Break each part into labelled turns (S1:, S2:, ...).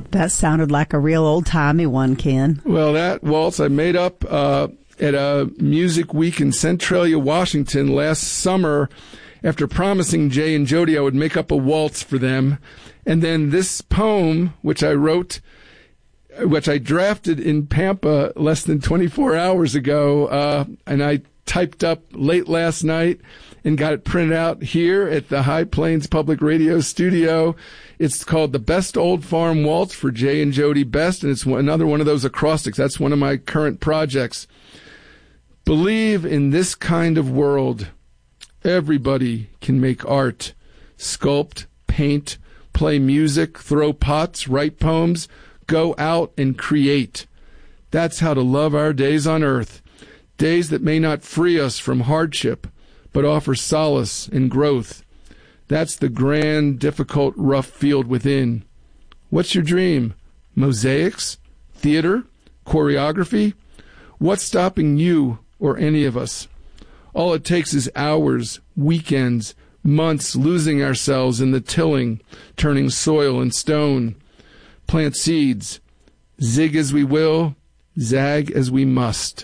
S1: That sounded like a real old-timey one, Ken.
S2: Well, that waltz I made up at a music week in Centralia, Washington last summer after promising Jay and Jody I would make up a waltz for them. And then this poem, which I wrote, which I drafted in Pampa less than 24 hours ago, and I typed up late last night and got it printed out here at the High Plains Public Radio studio. It's called The Best Old Farm Waltz for Jay and Jody Best, and it's another one of those acrostics. That's one of my current projects. Believe in this kind of world. Everybody can make art, sculpt, paint, play music, throw pots, write poems, go out and create. That's how to love our days on earth. Days that may not free us from hardship, but offer solace and growth. That's the grand, difficult, rough field within. What's your dream? Mosaics? Theater? Choreography? What's stopping you or any of us? All it takes is hours, weekends, months losing ourselves in the tilling, turning soil and stone. Plant seeds. Zig as we will, zag as we must.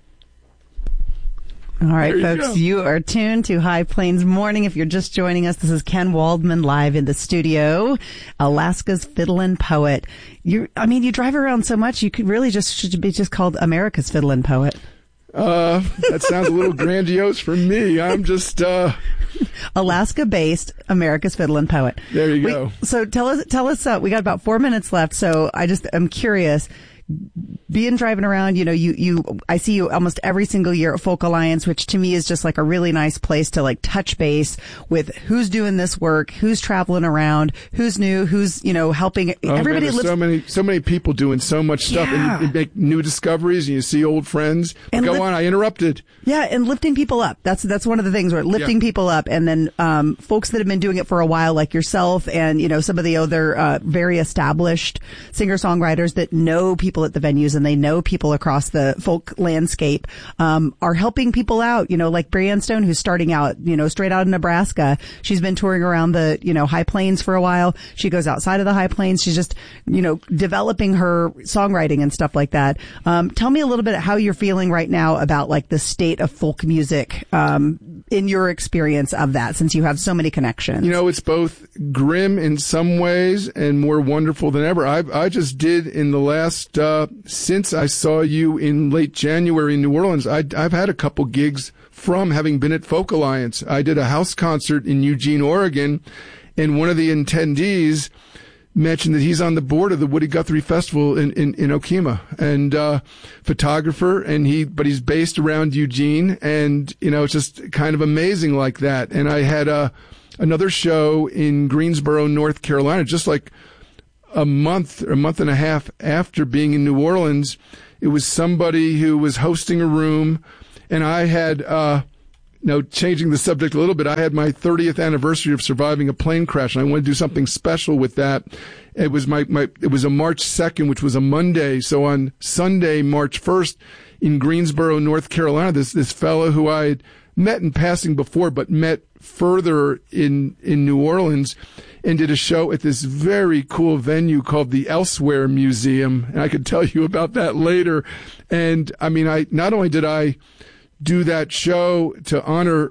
S1: All right, folks, you are tuned to High Plains Morning. If you're just joining us, this is Ken Waldman live in the studio, Alaska's fiddlin' poet. You drive around so much, you could really should be just called America's fiddlin' poet.
S2: That sounds a little grandiose for me. I'm just
S1: Alaska-based America's fiddlin' poet.
S2: There you go.
S1: So tell us. We got about 4 minutes left. So I'm curious. Being driving around, I see you almost every single year at Folk Alliance, which to me is just like a really nice place to like touch base with who's doing this work, who's traveling around, who's new, who's, helping everybody.
S2: Man, so many people doing so much stuff, and you make new discoveries, and you see old friends. And go on, I interrupted.
S1: Yeah, and lifting people up. That's one of the things, where lifting people up, and then folks that have been doing it for a while, like yourself, and some of the other very established singer-songwriters that know people at the venues and they know people across the folk landscape, are helping people out, like Brianne Stone, who's starting out, straight out of Nebraska. She's been touring around the, High Plains for a while. She goes outside of the High Plains. She's just, developing her songwriting and stuff like that. Tell me a little bit how you're feeling right now about like the state of folk music, in your experience of that, since you have so many connections.
S2: It's both grim in some ways and more wonderful than ever. I just did in the last, since I saw you in late January in New Orleans, I've had a couple gigs from having been at Folk Alliance. I did a house concert in Eugene, Oregon, and one of the attendees mentioned that he's on the board of the Woody Guthrie Festival in Okemah, and photographer, but he's based around Eugene, and it's just kind of amazing like that. And I had another show in Greensboro, North Carolina, just like a month and a half after being in New Orleans. It was somebody who was hosting a room, and I had changing the subject a little bit, I had my 30th anniversary of surviving a plane crash, and I wanted to do something special with that. It was it was a March 2nd, which was a Monday. So on Sunday, March 1st, in Greensboro, North Carolina, this fellow who I had met in passing before, but met further in New Orleans, and did a show at this very cool venue called the Elsewhere Museum. And I could tell you about that later. And not only did I do that show to honor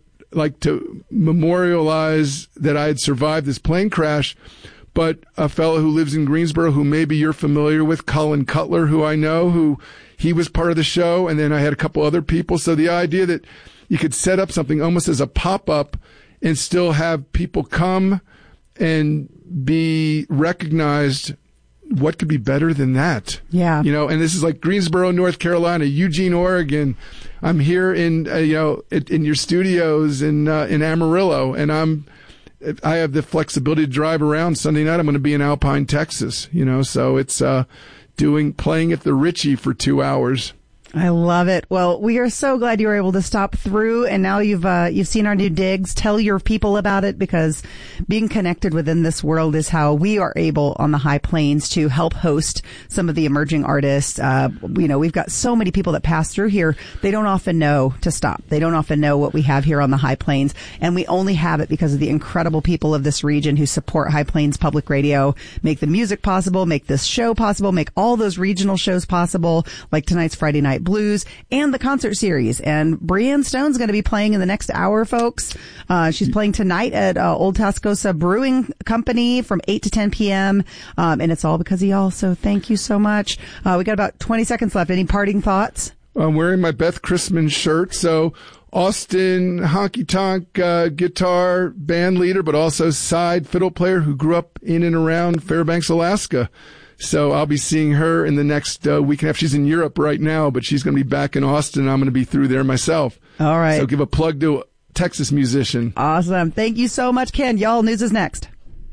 S2: to memorialize that I had survived this plane crash, but a fellow who lives in Greensboro, who maybe you're familiar with, Colin Cutler, who I know, who he was part of the show. And then I had a couple other people. So the idea that you could set up something almost as a pop-up and still have people come and be recognized, what could be better than that?
S1: Yeah.
S2: And this is like Greensboro, North Carolina, Eugene, Oregon. I'm here in your studios in Amarillo, and I have the flexibility to drive around. Sunday night I'm going to be in Alpine, Texas, so it's playing at the Ritchie for 2 hours.
S1: I love it. Well, we are so glad you were able to stop through, and now you've seen our new digs. Tell your people about it, because being connected within this world is how we are able on the High Plains to help host some of the emerging artists. We've got so many people that pass through here. They don't often know to stop. They don't often know what we have here on the High Plains, and we only have it because of the incredible people of this region who support High Plains Public Radio, make the music possible, make this show possible, make all those regional shows possible, like tonight's Friday Night Blues and the concert series. And Brianne Stone's going to be playing in the next hour, folks. She's playing tonight at Old Tascosa Brewing Company from 8 to 10 p.m. And it's all because of y'all. So thank you so much. We got about 20 seconds left. Any parting thoughts?
S2: I'm wearing my Beth Christman shirt. So Austin honky-tonk guitar band leader, but also side fiddle player who grew up in and around Fairbanks, Alaska. So I'll be seeing her in the next week and a half. She's in Europe right now, but she's going to be back in Austin. I'm going to be through there myself.
S1: All right.
S2: So give a plug to a Texas musician.
S1: Awesome. Thank you so much, Ken. Y'all, news is next.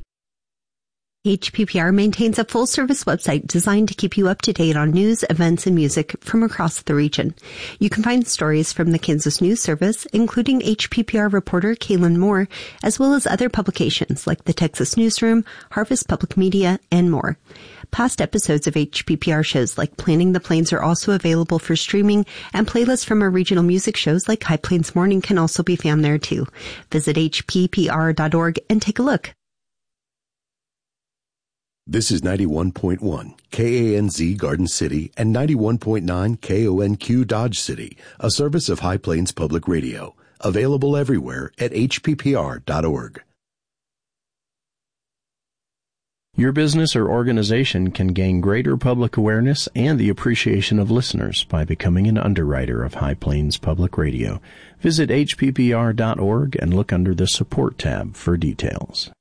S3: HPPR maintains a full-service website designed to keep you up to date on news, events, and music from across the region. You can find stories from the Kansas News Service, including HPPR reporter Kaylin Moore, as well as other publications like the Texas Newsroom, Harvest Public Media, and more. Past episodes of HPPR shows like Planning the Plains are also available for streaming, and playlists from our regional music shows like High Plains Morning can also be found there too. Visit hppr.org and take a look.
S4: This is 91.1 KANZ Garden City and 91.9 KONQ Dodge City, a service of High Plains Public Radio. Available everywhere at hppr.org.
S5: Your business or organization can gain greater public awareness and the appreciation of listeners by becoming an underwriter of High Plains Public Radio. Visit hppr.org and look under the Support tab for details.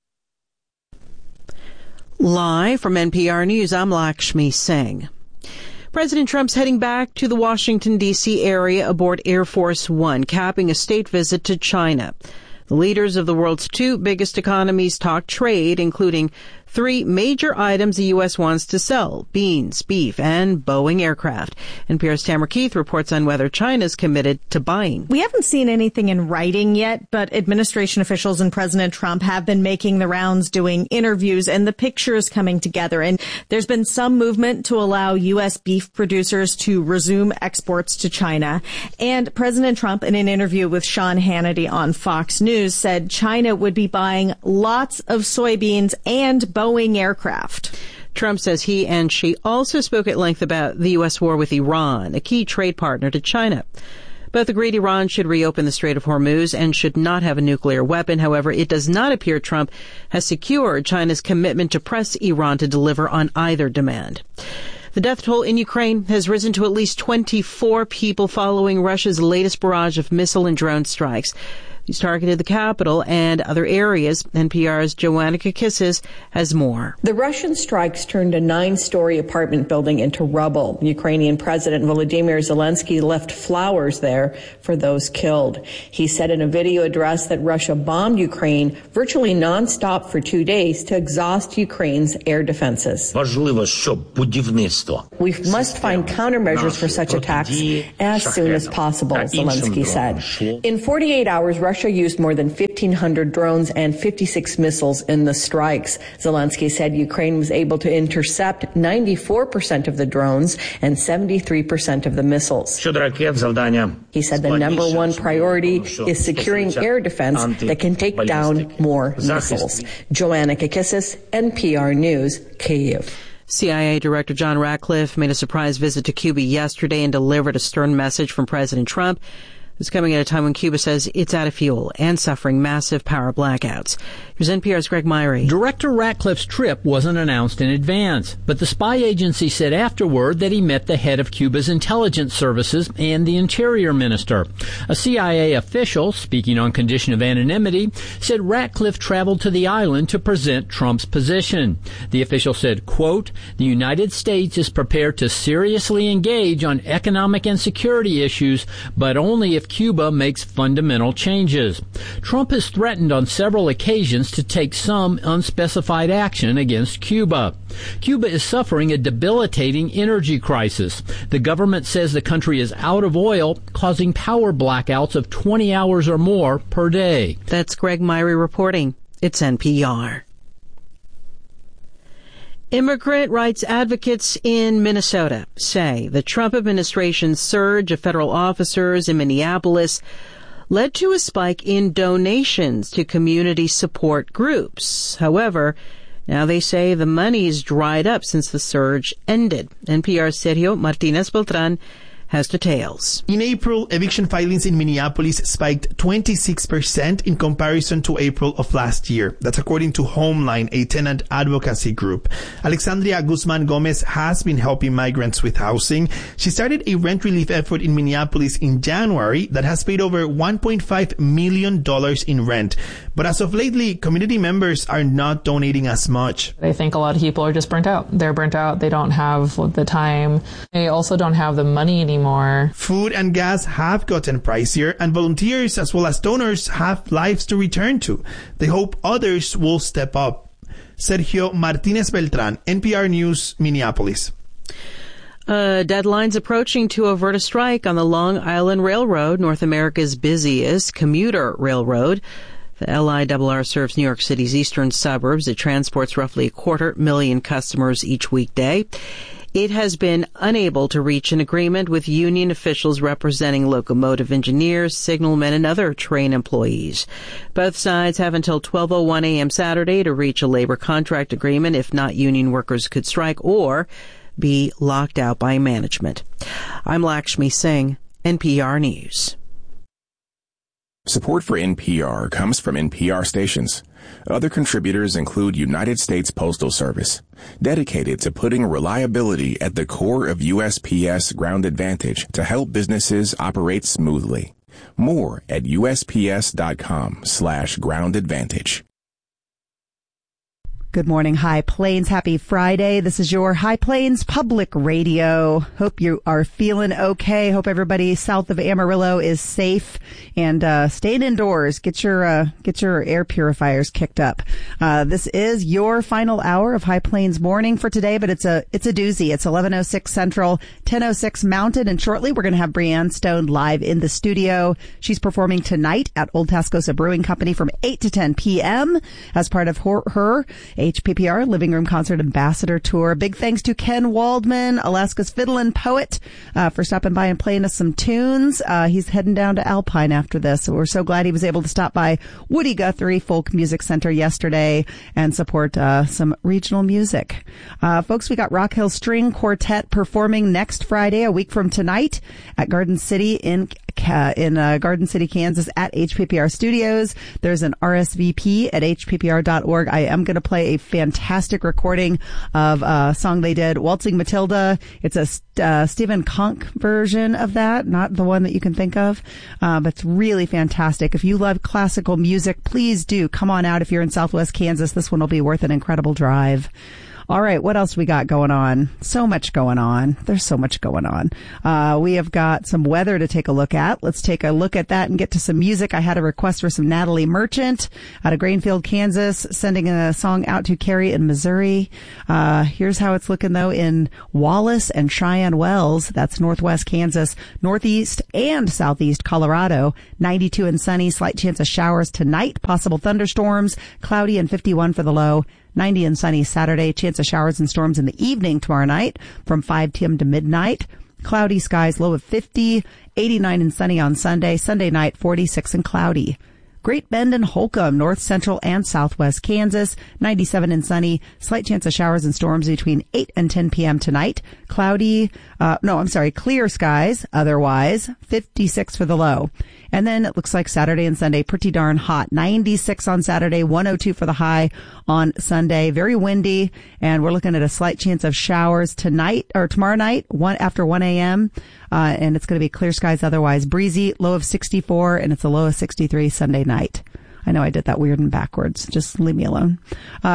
S6: Live from NPR News, I'm Lakshmi Singh. President Trump's heading back to the Washington, D.C. area aboard Air Force One, capping a state visit to China. The leaders of the world's two biggest economies talk trade, including three major items the U.S. wants to sell: beans, beef, and Boeing aircraft. NPR's Tamara Keith reports on whether China's committed to buying.
S7: We haven't seen anything in writing yet, but administration officials and President Trump have been making the rounds, doing interviews, and the picture is coming together. And there's been some movement to allow U.S. beef producers to resume exports to China. And President Trump, in an interview with Sean Hannity on Fox News, said China would be buying lots of soybeans and Boeing aircraft.
S6: Trump says he and she also spoke at length about the U.S. war with Iran, a key trade partner to China. Both agreed Iran should reopen the Strait of Hormuz and should not have a nuclear weapon. However, it does not appear Trump has secured China's commitment to press Iran to deliver on either demand. The death toll in Ukraine has risen to at least 24 people following Russia's latest barrage of missile and drone strikes. He's targeted the capital and other areas. NPR's Joanna Kakissis has more.
S8: The Russian strikes turned a 9-story apartment building into rubble. Ukrainian President Volodymyr Zelensky left flowers there for those killed. He said in a video address that Russia bombed Ukraine virtually nonstop for 2 days to exhaust Ukraine's air defenses. We must find countermeasures for such attacks as soon as possible, Zelensky said. In 48 hours, Russia used more than 1,500 drones and 56 missiles in the strikes. Zelensky said Ukraine was able to intercept 94% of the drones and 73% of the missiles. He said the number one priority is securing air defense that can take down more missiles. Joanna Kakissis, NPR News, Kyiv.
S6: CIA Director John Ratcliffe made a surprise visit to Cuba yesterday and delivered a stern message from President Trump. It's coming at a time when Cuba says it's out of fuel and suffering massive power blackouts. Here's NPR's Greg Myrie.
S9: Director Ratcliffe's trip wasn't announced in advance, but the spy agency said afterward that he met the head of Cuba's intelligence services and the interior minister. A CIA official, speaking on condition of anonymity, said Ratcliffe traveled to the island to present Trump's position. The official said, quote, "The United States is prepared to seriously engage on economic and security issues, but only if if Cuba makes fundamental changes. Trump has threatened on several occasions to take some unspecified action against Cuba. Cuba is suffering a debilitating energy crisis. The government says the country is out of oil, causing power blackouts of 20 hours or more per day.
S6: That's Greg Myrie reporting. It's NPR. Immigrant rights advocates in Minnesota say the Trump administration's surge of federal officers in Minneapolis led to a spike in donations to community support groups. However, now they say the money's dried up since the surge ended. NPR's Sergio Martinez Beltran has details.
S10: In April, eviction filings in Minneapolis spiked 26% in comparison to April of last year. That's according to Homeline, a tenant advocacy group. Alexandria Guzman Gomez has been helping migrants with housing. She started a rent relief effort in Minneapolis in January that has paid over $1.5 million in rent. But as of lately, community members are not donating as much.
S11: I think a lot of people are just burnt out. They're burnt out. They don't have the time. They also don't have the money anymore.
S10: Food and gas have gotten pricier, and volunteers as well as donors have lives to return to. They hope others will step up. Sergio Martinez Beltran, NPR News, Minneapolis.
S6: Deadline's approaching to avert a strike on the Long Island Railroad, North America's busiest commuter railroad. The LIRR serves New York City's eastern suburbs. It transports roughly 250,000 customers each weekday. It has been unable to reach an agreement with union officials representing locomotive engineers, signalmen, and other train employees. Both sides have until 12:01 a.m. Saturday to reach a labor contract agreement. If not, union workers could strike or be locked out by management. I'm Lakshmi Singh, NPR News.
S12: Support for NPR comes from NPR stations. Other contributors include United States Postal Service, dedicated to putting reliability at the core of USPS Ground Advantage to help businesses operate smoothly. More at USPS.com/Ground Advantage.
S1: Good morning, High Plains. Happy Friday. This is your High Plains Public Radio. Hope you are feeling okay. Hope everybody south of Amarillo is safe and staying indoors. Get your air purifiers kicked up. This is your final hour of High Plains Morning for today, but it's a doozy. It's 11:06 Central, 10:06 Mountain, and shortly we're going to have Brianne Stone live in the studio. She's performing tonight at Old Tascosa Brewing Company from 8 to 10 p.m. as part of her HPPR Living Room Concert Ambassador Tour. Big thanks to Ken Waldman, Alaska's fiddlin' poet, for stopping by and playing us some tunes. He's heading down to Alpine after this, so we're so glad he was able to stop by Woody Guthrie Folk Music Center yesterday and support some regional music. Folks, we got Rock Hill String Quartet performing next Friday, a week from tonight, at Garden City in Garden City, Kansas at HPPR Studios. There's an RSVP at hppr.org. I am going to play a fantastic recording of a song they did, Waltzing Matilda. It's a Stephen Conk version of that, not the one that you can think of, but it's really fantastic. If you love classical music, please do come on out. If you're in Southwest Kansas, this one will be worth an incredible drive. All right, what else we got going on? So much going on. There's so much going on. We have got some weather to take a look at. Let's take a look at that and get to some music. I had a request for some Natalie Merchant out of Grainfield, Kansas, sending a song out to Carrie in Missouri. Here's how it's looking, though, in Wallace and Cheyenne Wells. That's northwest Kansas, northeast and southeast Colorado. 92 and sunny, slight chance of showers tonight, possible thunderstorms, cloudy and 51 for the low. 90 and sunny Saturday, chance of showers and storms in the evening tomorrow night from 5 p.m. to midnight. Cloudy skies, low of 50, 89 and sunny on Sunday. Sunday night, 46 and cloudy. Great Bend and Holcomb, north central and southwest Kansas, 97 and sunny, slight chance of showers and storms between 8 and 10 p.m. tonight. Clear skies, otherwise 56 for the low. And then it looks like Saturday and Sunday, pretty darn hot. 96 on Saturday, 102 for the high on Sunday. Very windy, and we're looking at a slight chance of showers tonight or tomorrow night, after 1 a.m. And it's going to be clear skies, otherwise breezy, low of 64, and it's a low of 63 Sunday night. I know I did that weird and backwards. Just leave me alone.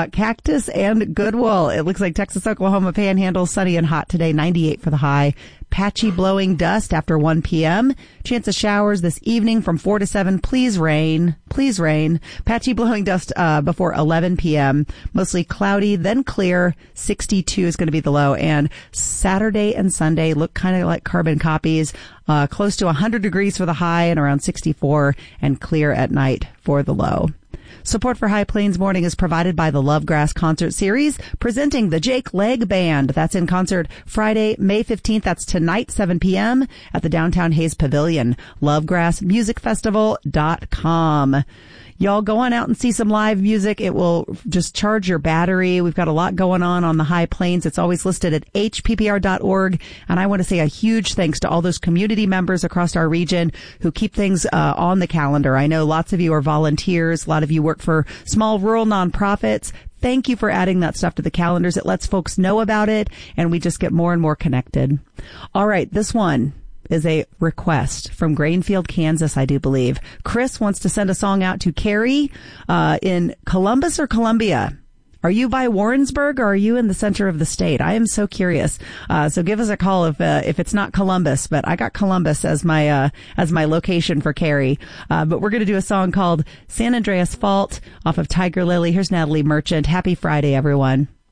S1: Cactus and Goodwill. It looks like Texas, Oklahoma Panhandle, sunny and hot today, 98 for the high. patchy blowing dust after 1 p.m. Chance of showers this evening from 4 to 7. Please rain. Please rain. Patchy blowing dust before 11 p.m. Mostly cloudy, then clear. 62 is going to be the low. And Saturday and Sunday look kind of like carbon copies. Close to 100 degrees for the high and around 64, and clear at night for the low. Support for High Plains Morning is provided by the Lovegrass Concert Series, presenting the Jake Leg Band. That's in concert Friday, May 15th. That's tonight, 7 p.m. at the Downtown Hayes Pavilion. LovegrassMusicFestival.com. Y'all go on out and see some live music. It will just charge your battery. We've got a lot going on the High Plains. It's always listed at hppr.org. And I want to say a huge thanks to all those community members across our region who keep things on the calendar. I know lots of you are volunteers. A lot of you work for small rural nonprofits. Thank you for adding that stuff to the calendars. It lets folks know about it, and we just get more and more connected. All right, this one is a request from Grainfield, Kansas, I do believe. Chris wants to send a song out to Carrie in Columbus or Columbia. Are you by Warrensburg, or are you in the center of the state? I am so curious. So give us a call if it's not Columbus, but I got Columbus as my location for Carrie. But we're going to do a song called San Andreas Fault off of Tiger Lily. Here's Natalie Merchant. Happy Friday, everyone.